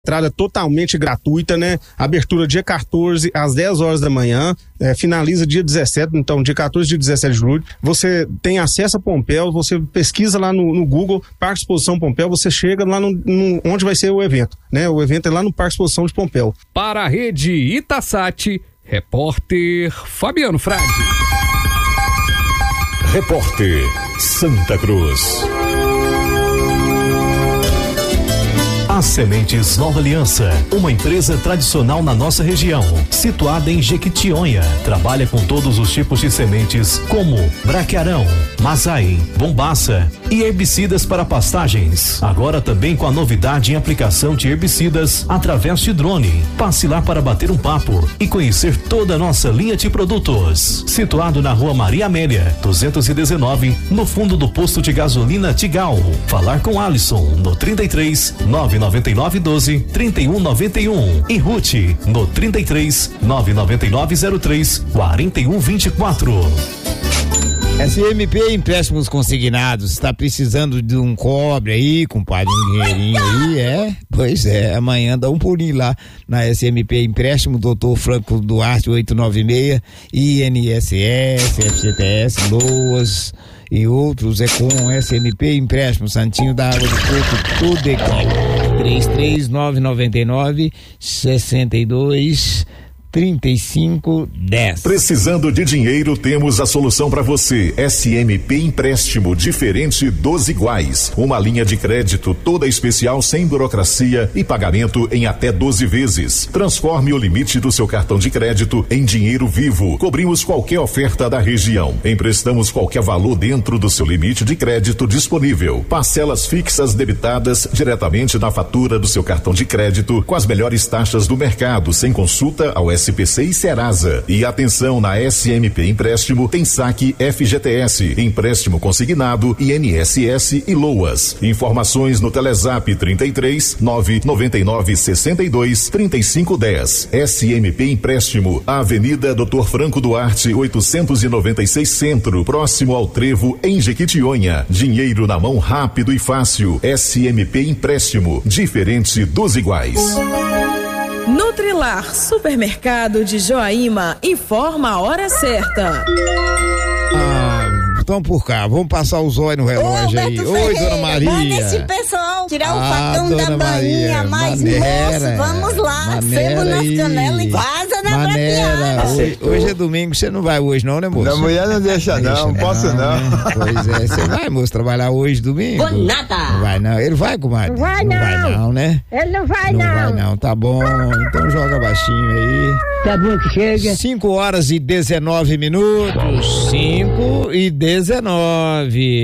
Entrada totalmente gratuita, né? Abertura dia 14 às 10 horas da manhã, finaliza dia 17, então dia 14 e dia 17 de julho. Você tem acesso a Pompéu, você pesquisa lá no Google Parque Exposição Pompéu, você chega lá onde vai ser o evento, né? O evento é lá no Parque Exposição de Pompéu. Para a rede Itasat, repórter Fabiano Frade. Repórter Santa Cruz. As Sementes Nova Aliança, uma empresa tradicional na nossa região, situada em Jequitinhonha, trabalha com todos os tipos de sementes como braquiarão, mazai, bombaça e herbicidas para pastagens. Agora também com a novidade em aplicação de herbicidas através de drone. Passe lá para bater um papo e conhecer toda a nossa linha de produtos. Situado na Rua Maria Amélia, 219, no fundo do posto de gasolina Tigal. Falar com Alisson no 33 999 12 31 91 e Ruth no 33 999 03 41 24. SMP Empréstimos Consignados, está precisando de um cobre aí, compadre, um dinheirinho aí, Pois é, amanhã dá um pulinho lá na SMP Empréstimo, Dr. Franco Duarte 896, INSS, FGTS, LOAS e outros, é com SMP Empréstimo, Santinho da Água de Coco, tudo igual. 33999 62 3510. Precisando de dinheiro, temos a solução para você. SMP Empréstimo, diferente dos iguais. Uma linha de crédito toda especial, sem burocracia e pagamento em até 12 vezes. Transforme o limite do seu cartão de crédito em dinheiro vivo. Cobrimos qualquer oferta da região. Emprestamos qualquer valor dentro do seu limite de crédito disponível. Parcelas fixas debitadas diretamente na fatura do seu cartão de crédito, com as melhores taxas do mercado, sem consulta ao SPC e Serasa. E atenção, na SMP Empréstimo tem saque FGTS, empréstimo consignado, INSS e LOAS. Informações no Telezap 33 999 62 3510. SMP Empréstimo, Avenida Dr. Franco Duarte 896 Centro, próximo ao Trevo, em Jequitinhonha. Dinheiro na mão rápido e fácil. SMP Empréstimo, diferente dos iguais. Nutrilar, supermercado de Joaíma, informa a hora certa. Então por cá, vamos passar os olhos no relógio aí. Oi, dona Maria. Manda esse pessoal tirar o facão da bainha, mas moço, vamos lá, sebo nas canelas e vaza na braquiara. Hoje é domingo, você não vai hoje não, né, moço? A mulher não deixa não, posso não. Pois é, você vai, moço, trabalhar hoje domingo? Vou nada. Não vai não, ele vai, comadre? Não vai não. Não vai não, né? Ele não vai não. Não vai não, tá bom, então joga baixinho aí. Tá bom que chega. 5 horas e 19 minutos. 5 e 19.